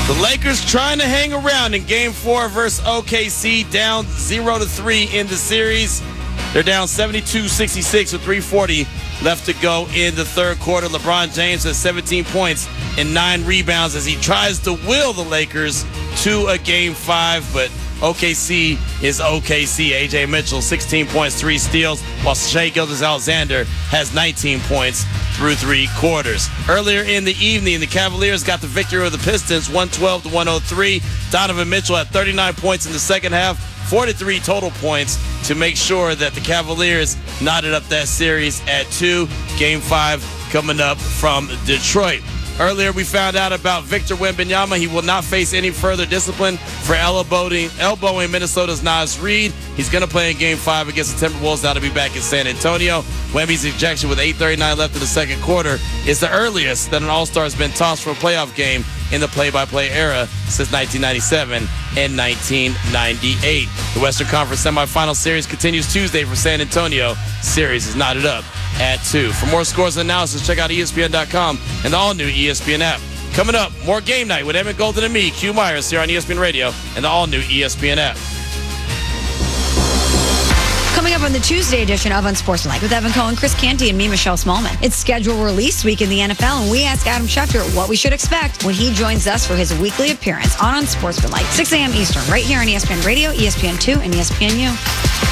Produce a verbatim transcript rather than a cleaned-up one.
The Lakers trying to hang around in Game Four versus O K C, down zero to three in the series. They're down seventy-two sixty-six with three forty left to go in the third quarter. LeBron James has seventeen points and nine rebounds as he tries to will the Lakers to a Game Five, but O K C is O K C. A J Mitchell, sixteen points, three steals, while Shai Gilgeous-Alexander has nineteen points through three quarters. Earlier in the evening, the Cavaliers got the victory over the Pistons, one twelve to one oh three. Donovan Mitchell had thirty-nine points in the second half, forty-three total points to make sure that the Cavaliers knotted up that series at two. Game five coming up from Detroit. Earlier, we found out about Victor Wembanyama. He will not face any further discipline for elbowing, elbowing Minnesota's Naz Reid. He's going to play in Game five against the Timberwolves. Now to be back in San Antonio. Wemby's ejection with eight thirty-nine left in the second quarter is the earliest that an All-Star has been tossed from a playoff game in the play-by-play era since nineteen ninety-seven and nineteen ninety-eight. The Western Conference semifinal series continues Tuesday for San Antonio. Series is knotted up at two. For more scores and analysis, check out E S P N dot com and the all-new E S P N app. Coming up, more Game Night with Emmett Golden and me, Q Myers, here on E S P N Radio and the all-new E S P N app. Coming up on the Tuesday edition of Unsportsmanlike with Evan Cohen, Chris Canty, and me, Michelle Smallman. It's schedule release week in the N F L, and we ask Adam Schefter what we should expect when he joins us for his weekly appearance on Unsportsmanlike, six a.m. Eastern, right here on E S P N Radio, E S P N two, and E S P N U.